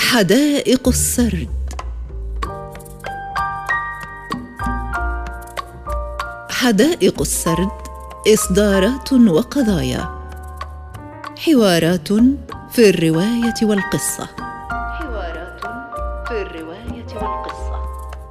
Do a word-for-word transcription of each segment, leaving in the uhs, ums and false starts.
حدائق السرد. حدائق السرد إصدارات وقضايا، حوارات في الرواية والقصة. حوارات في الرواية والقصة.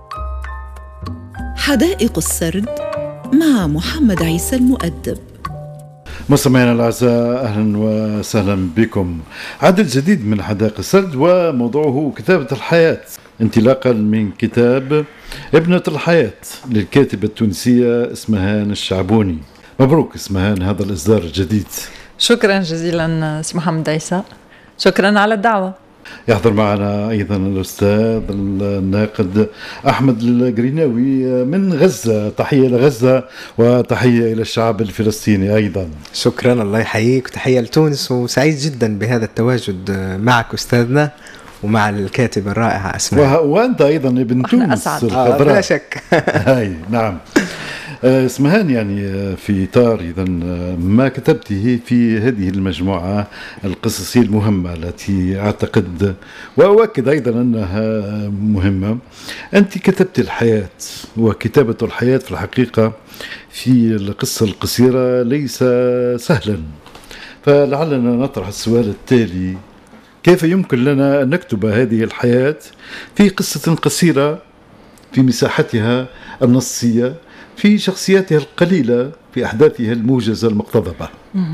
حدائق السرد مع محمد عيسى المؤدب. مستمعينا الأعزاء، أهلا وسهلا بكم. عدد جديد من حدائق السرد وموضوعه كتابة الحياة، انطلاقا من كتاب ابنة الحياة للكاتبة التونسية اسمهان الشعبوني. مبروك اسمهان هذا الإصدار الجديد. شكرا جزيلا سي محمد عيسى، شكرا على الدعوة. يحضر معنا أيضا الأستاذ الناقد أحمد القريناوي من غزة. تحية لغزة وتحية إلى الشعب الفلسطيني أيضا. شكرا، الله يحييك، وتحية لتونس، وسعيد جدا بهذا التواجد معك أستاذنا ومع الكاتب الرائع أسماء. وأنت أيضا ابن تونس الخضراء. آه، لا شك. هاي نعم. اسمهان، يعني في إطار إذا ما كتبته في هذه المجموعة القصصية المهمة التي أعتقد وأؤكد أيضا أنها مهمة، أنت كتبت الحياة، وكتابة الحياة في الحقيقة في القصة القصيرة ليس سهلا. فلعلنا نطرح السؤال التالي: كيف يمكن لنا أن نكتب هذه الحياة في قصة قصيرة في مساحتها النصية، في شخصياتها القليلة، في أحداثها الموجزة المقتضبة؟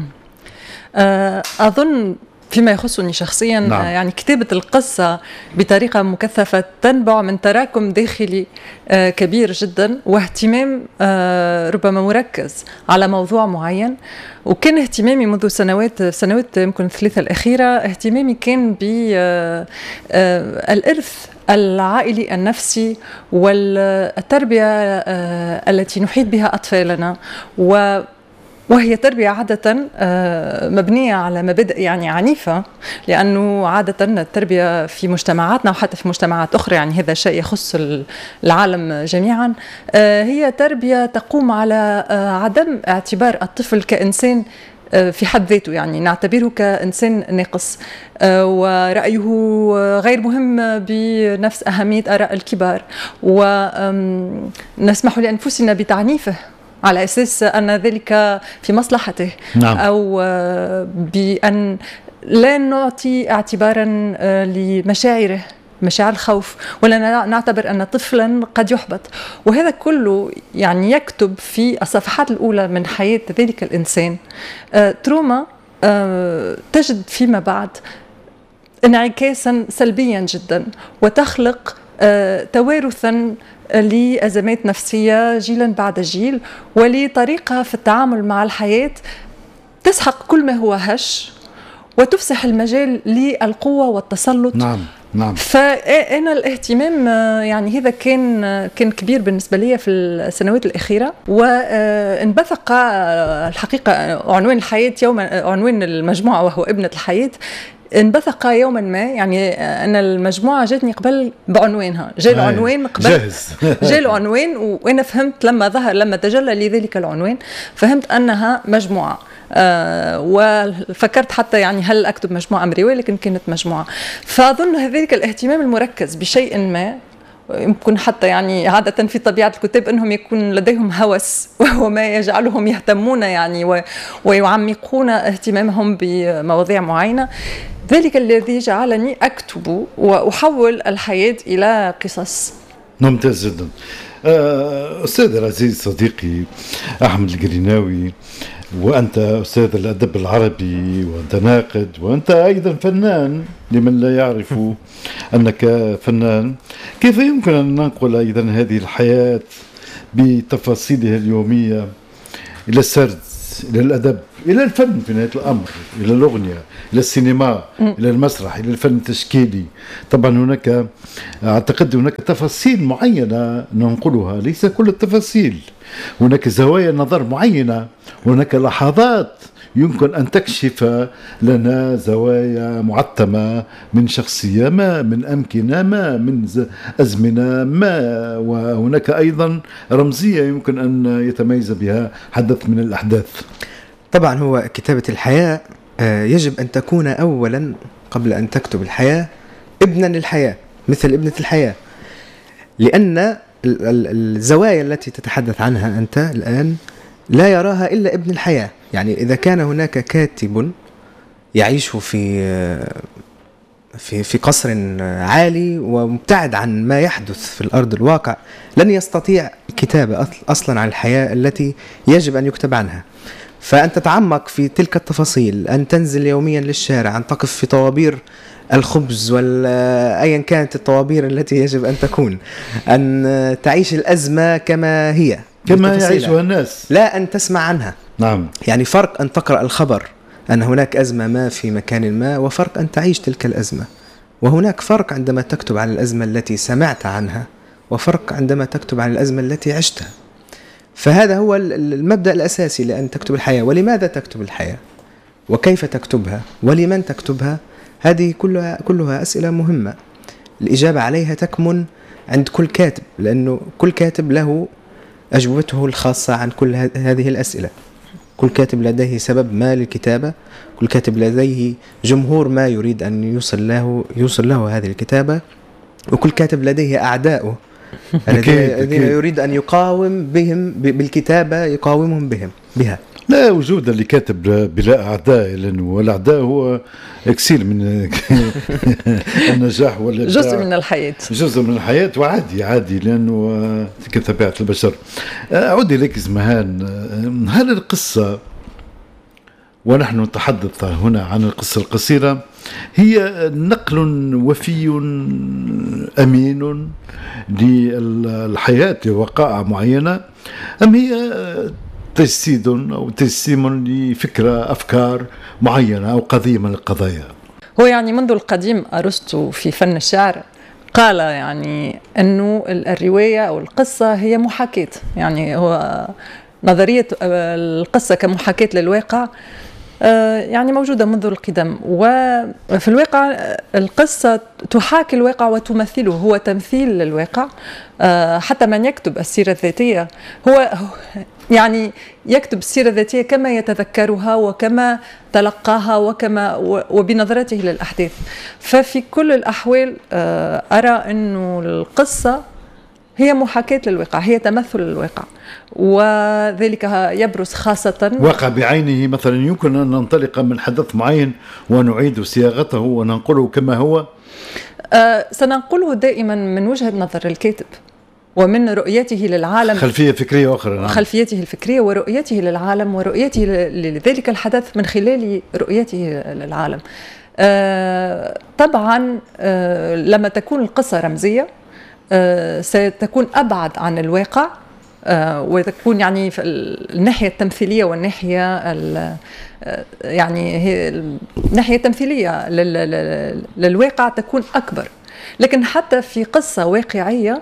أظن فيما يخصني شخصيا، نعم. يعني كتابة القصة بطريقة مكثفة تنبع من تراكم داخلي كبير جدا، واهتمام ربما مركز على موضوع معين. وكان اهتمامي منذ سنوات سنوات يمكن الثلاثة الأخيرة، اهتمامي كان بالإرث العائلي النفسي والتربية التي نحيط بها أطفالنا، و وهي تربية عادة مبنية على مبادئ يعني عنيفة، لأنه عادة التربية في مجتمعاتنا وحتى في مجتمعات أخرى، يعني هذا شيء يخص العالم جميعا، هي تربية تقوم على عدم اعتبار الطفل كإنسان في حد ذاته، يعني نعتبره كإنسان ناقص ورأيه غير مهم بنفس أهمية آراء الكبار، ونسمح لأنفسنا بتعنيفه على أساس أن ذلك في مصلحته. نعم. أو بأن لا نعطي اعتبارا لمشاعره، مشاعر الخوف، ولا نعتبر أن طفلا قد يحبط. وهذا كله يعني يكتب في الصفحات الأولى من حياة ذلك الإنسان تروما تجد فيما بعد انعكاسا سلبيا جدا، وتخلق توارثا لأزمات نفسية جيلا بعد جيل، ولطريقة في التعامل مع الحياة تسحق كل ما هو هش وتفسح المجال للقوة والتسلط. نعم نعم. فأنا الاهتمام يعني هذا كان كان كبير بالنسبة لي في السنوات الأخيرة، وانبثق الحقيقة عنوان الحياة يوما، عنوان المجموعة وهو ابنة الحياة، انبثق يوما ما. يعني أنا المجموعة جاتني قبل بعنوانها، جاء العنوان قبل جاهز جاء العنوان، وأنا فهمت لما ظهر لما تجلى لي ذلك العنوان فهمت أنها مجموعة. آه وفكرت حتى يعني هل أكتب مجموعة أم رواية، لكن كانت مجموعة. فأظن ذلك الاهتمام المركز بشيء ما، يمكن حتى يعني عادة في طبيعة الكتاب أنهم يكون لديهم هوس وهو ما يجعلهم يهتمون يعني ويعمقون اهتمامهم بمواضيع معينة. ذلك الذي جعلني أكتب وأحول الحياة إلى قصص. ممتاز جدا. أستاذ العزيز صديقي أحمد القريناوي، وأنت أستاذ الأدب العربي، وأنت ناقد، وأنت أيضا فنان لمن لا يعرف أنك فنان. كيف يمكن أن ننقل أيضا هذه الحياة بتفاصيلها اليومية إلى السرد، إلى الأدب، إلى الفن في نهاية الأمر، إلى الأغنية، إلى السينما، إلى المسرح، إلى الفن التشكيلي؟ طبعا هناك أعتقد هناك تفاصيل معينة ننقلها، ليس كل التفاصيل، هناك زوايا نظر معينة، هناك لحظات يمكن أن تكشف لنا زوايا معتمة من شخصية ما، من أمكنة ما، من أزمنة ما، وهناك أيضا رمزية يمكن أن يتميز بها حدث من الأحداث. طبعا هو كتابة الحياة يجب أن تكون أولا قبل أن تكتب الحياة ابنا للحياة مثل ابنة الحياة، لأن الزوايا التي تتحدث عنها أنت الآن لا يراها إلا ابن الحياة. يعني إذا كان هناك كاتب يعيش في في في قصر عالي ومبتعد عن ما يحدث في الأرض الواقع، لن يستطيع الكتابة أصلا عن الحياة التي يجب أن يكتب عنها. فأن تتعمق في تلك التفاصيل، أن تنزل يوميا للشارع، أن تقف في طوابير الخبز ولا أيا كانت الطوابير التي يجب أن تكون، أن تعيش الأزمة كما هي كما يعيشها الناس، لا أن تسمع عنها. نعم. يعني فرق أن تقرأ الخبر أن هناك أزمة ما في مكان ما، وفرق أن تعيش تلك الأزمة. وهناك فرق عندما تكتب عن الأزمة التي سمعت عنها، وفرق عندما تكتب عن الأزمة التي عشتها. فهذا هو المبدأ الأساسي لأن تكتب الحياة. ولماذا تكتب الحياة؟ وكيف تكتبها؟ ولمن تكتبها؟ هذه كلها كلها أسئلة مهمة، الإجابة عليها تكمن عند كل كاتب، لأنه كل كاتب له أجوبته الخاصة عن كل هذه الأسئلة. كل كاتب لديه سبب ما للكتابة، كل كاتب لديه جمهور ما يريد أن يوصل له يوصل له هذه الكتابة، وكل كاتب لديه أعداؤه الذين يريد أن يقاوم بهم بالكتابة، يقاومهم بهم بها. لا وجود لكاتب بلا أعداء، لأنه الأعداء هو إكسير من النجاح ولا جزء من الحياة، جزء من الحياة وعادي عادي، لأنه كطبيعة البشر. أعود إليك زمهان، هل القصة ونحن نتحدث هنا عن القصة القصيرة هي نقل وفي أمين للحياة لوقائع معينة، أم هي تجسيد أو تجسيم لفكرة أفكار معينة أو قضية من القضايا؟ هو يعني منذ القديم أرسطو في فن الشعر قال يعني أنه الرواية أو القصة هي محاكاة. يعني هو نظرية القصة كمحاكاة للواقع يعني موجودة منذ القدم، وفي الواقع القصة تحاكي الواقع وتمثله، هو تمثيل للواقع. حتى من يكتب السيرة الذاتية هو يعني يكتب السيرة الذاتية كما يتذكرها وكما تلقاها وكما وبنظرته للأحداث. ففي كل الأحوال أرى أنه القصة هي محاكاة للواقع، هي تمثل للواقع، وذلك يبرز خاصة واقع بعينه. مثلا يمكن أن ننطلق من حدث معين ونعيد صياغته وننقله كما هو. أه سننقله دائما من وجهة نظر الكاتب ومن رؤيته للعالم، خلفية فكرية أخرى. نعم. خلفيته الفكرية ورؤيته للعالم ورؤيته لذلك الحدث من خلال رؤيته للعالم. أه طبعا أه لما تكون القصة رمزية أه ستكون أبعد عن الواقع، أه وتكون يعني في الناحية التمثيلية والناحية يعني هي الناحية التمثيلية للواقع تكون أكبر. لكن حتى في قصة واقعية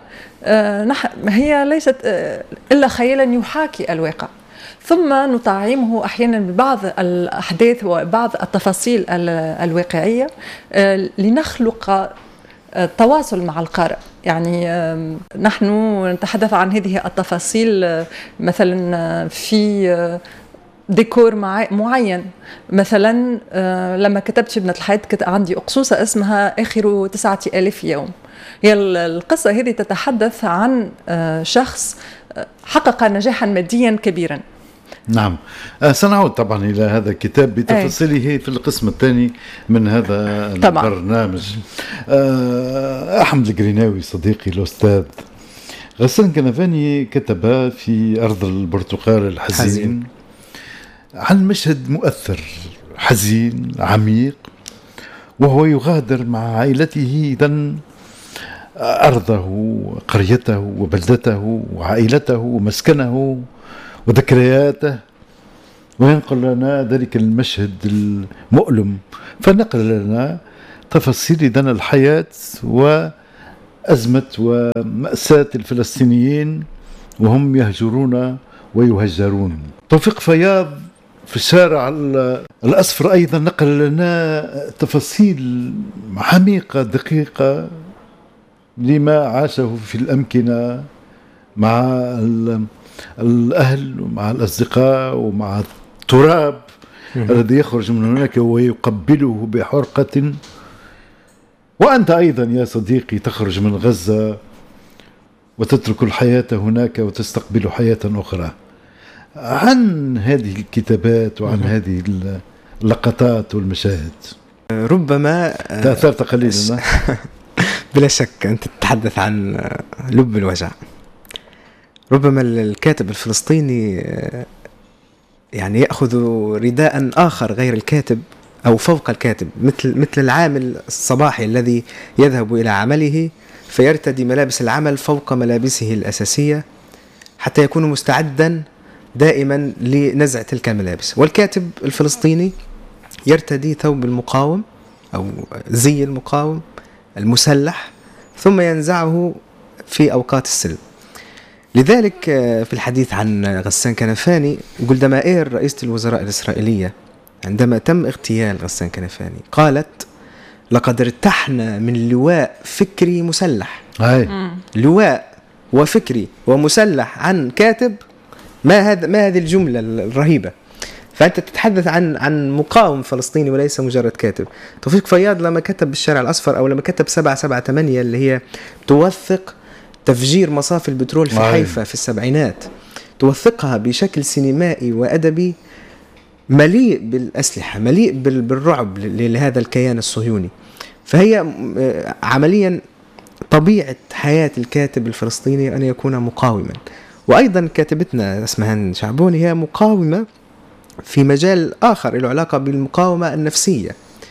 هي ليست إلا خيالا يحاكي الواقع، ثم نطعمه أحيانا ببعض الأحداث وبعض التفاصيل الواقعية لنخلق تواصل مع القارئ. يعني نحن نتحدث عن هذه التفاصيل مثلا في ديكور معين. مثلا لما كتبت في ابنة الحياة كنت عندي أقصوصة اسمها آخر تسعة آلاف يوم. هي القصة هذه تتحدث عن شخص حقق نجاحا ماديا كبيرا. نعم. سنعود طبعا إلى هذا الكتاب بتفاصيله في القسم الثاني من هذا طبعا. البرنامج. أحمد القريناوي صديقي الأستاذ غسان كنفاني كتب في أرض البرتقال الحزين حزين. عن مشهد مؤثر حزين عميق، وهو يغادر مع عائلته إذن أرضه قريته وبلدته وعائلته ومسكنه وذكرياته، وينقل لنا ذلك المشهد المؤلم، فنقل لنا تفاصيل إذن الحياة وأزمة ومأساة الفلسطينيين وهم يهجرون ويهجرون. توفيق فياض في الشارع الأصفر أيضا نقل لنا تفاصيل عميقة دقيقة لما عاشه في الأمكنة مع الأهل ومع الأصدقاء ومع التراب الذي يخرج من هناك ويقبله بحرقة، وأنت أيضا يا صديقي تخرج من غزة وتترك الحياة هناك وتستقبل حياة أخرى. عن هذه الكتابات وعن هذه اللقطات والمشاهد ربما تأثرت قليلا. بلا شك أنت تتحدث عن لب الوجع. ربما الكاتب الفلسطيني يعني يأخذ رداء آخر غير الكاتب أو فوق الكاتب، مثل مثل العامل الصباحي الذي يذهب إلى عمله فيرتدي ملابس العمل فوق ملابسه الأساسية حتى يكون مستعدا دائما لنزع تلك الملابس. والكاتب الفلسطيني يرتدي ثوب المقاوم أو زي المقاوم المسلح ثم ينزعه في أوقات السلم. لذلك في الحديث عن غسان كنفاني، جولدا مائير رئيسة الوزراء الإسرائيلية عندما تم اغتيال غسان كنفاني قالت: لقد ارتحنا من لواء فكري مسلح. هاي. لواء وفكري ومسلح عن كاتب. ما هذا ما هذه الجملة الرهيبة. فأنت تتحدث عن عن مقاوم فلسطيني وليس مجرد كاتب. توفيق فياض لما كتب بالشارع الأصفر أو لما كتب سبعة سبعة ثمانية اللي هي توثق تفجير مصافي البترول في حيفا في السبعينات، توثقها بشكل سينمائي وأدبي مليء بالأسلحة، مليء بالرعب لهذا الكيان الصهيوني. فهي عمليا طبيعة حياة الكاتب الفلسطيني أن يكون مقاوما. وأيضا كاتبتنا اسمهان شعبوني هي مقاومة في مجال آخر له علاقة بالمقاومة النفسية،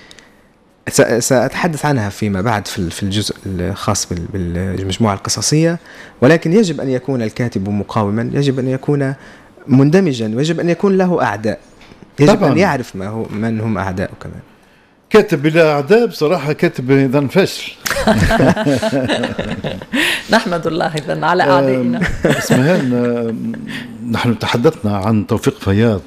سأتحدث عنها فيما بعد في الجزء الخاص بالمجموعة القصصية. ولكن يجب أن يكون الكاتب مقاوما، يجب أن يكون مندمجا، ويجب أن يكون له أعداء، يجب طبعاً. أن يعرف ما هو من هم أعداؤه كمان. كاتب بلا أعداء بصراحة كاتب إذن فاشل. نحمد الله إذن على أعدائنا. اسمهان، نحن تحدثنا عن توفيق فياض،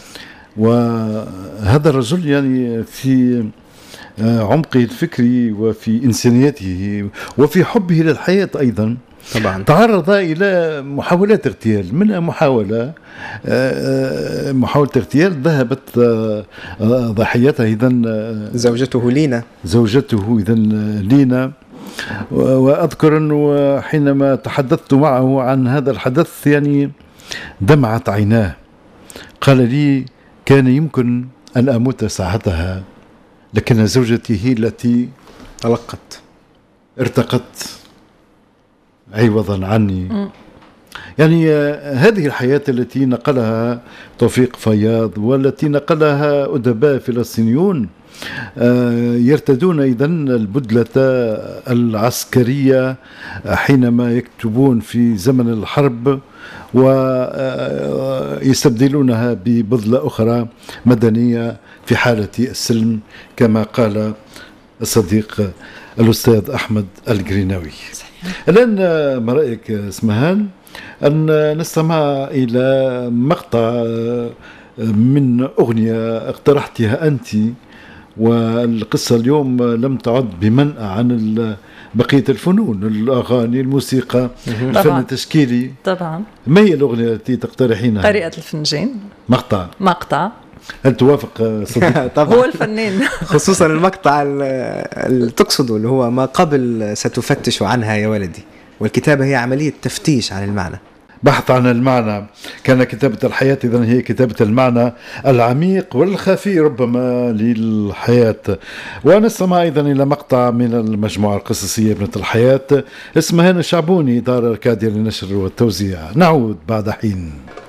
وهذا الرجل يعني في عمقه الفكري وفي إنسانيته وفي حبه للحياة أيضا طبعا تعرض إلى محاولات اغتيال. منها محاولة محاولة اغتيال ذهبت ضحيتها إذن زوجته لينا زوجته إذن لينا. وأذكر أنه حينما تحدثت معه عن هذا الحدث يعني دمعت عيناه. قال لي: كان يمكن أن أموت ساعتها، لكن زوجتي هي التي تلقت ارتقت عوضا عني. م. يعني هذه الحياة التي نقلها توفيق فياض والتي نقلها أدباء فلسطينيون يرتدون إذن البدلة العسكرية حينما يكتبون في زمن الحرب ويستبدلونها ببدلة أخرى مدنية في حالة السلم، كما قال الصديق الأستاذ أحمد القريناوي. الآن ما رأيك اسمهان أن نستمع إلى مقطع من أغنية اقترحتها أنت، والقصة اليوم لم تعد بمنأى عن بقية الفنون، الأغاني، الموسيقى، الفن التشكيلي. طبعا. ما هي الأغنية التي تقترحينها؟ قارئة الفنجان. مقطع مقطع هل توافق صديق؟ طبعا. هو الفنان. خصوصا المقطع اللي تقصده اللي هو ما قبل ستفتش عنها يا ولدي. والكتابة هي عملية تفتيش عن المعنى، بحث عن المعنى. كان كتابة الحياة إذن هي كتابة المعنى العميق والخفي ربما للحياة. ونستمع أيضا إلى مقطع من المجموعة القصصية ابنة الحياة اسمها شعبوني، دار أركاديا للنشر والتوزيع. نعود بعد حين.